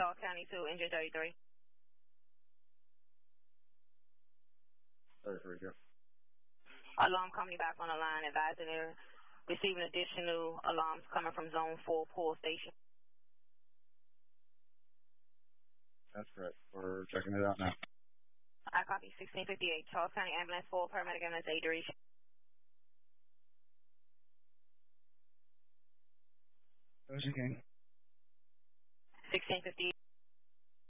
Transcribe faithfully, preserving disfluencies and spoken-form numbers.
Charles County to engine thirty-three. thirty-three, yeah. Alarm company back on the line, advising they're receiving additional alarms coming from Zone four Pool Station. That's correct. We're checking it out now. I copy sixteen fifty-eight. Charles County Ambulance four, paramedic ambulance eight to reach. Those again. sixteen fifty-eight.